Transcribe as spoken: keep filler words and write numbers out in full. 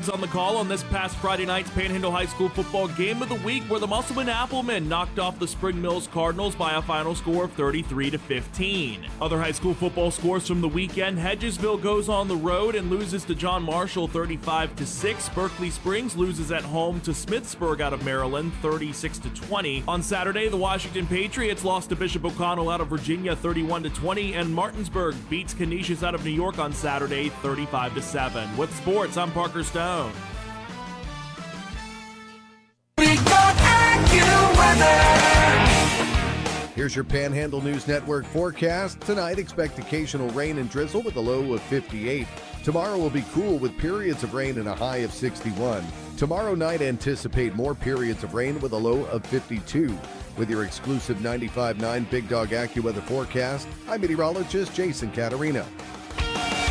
Briggs on the call on this past Friday night's Panhandle High School football game of the week, where the Musselman Applemen knocked off the Spring Mills Cardinals by a final score of thirty-three to fifteen. Other high school football scores from the weekend: Hedgesville goes on the road and loses to John Marshall thirty-five to six. Berkeley Springs loses at home to Smithsburg out of Maryland thirty-six to twenty. On Saturday, the Washington Patriots lost to Bishop O'Connell out of Virginia thirty-one to twenty, and Martinsburg beats Canisius out of New York on Saturday thirty-five to seven. With sports, I'm Parker Stone. Here's your Panhandle News Network forecast. Tonight, expect occasional rain and drizzle with a low of fifty-eight. Tomorrow will be cool with periods of rain and a high of sixty-one. Tomorrow night, anticipate more periods of rain with a low of fifty-two. With your exclusive ninety-five point nine Big Dog AccuWeather forecast, I'm meteorologist Jason Caterina.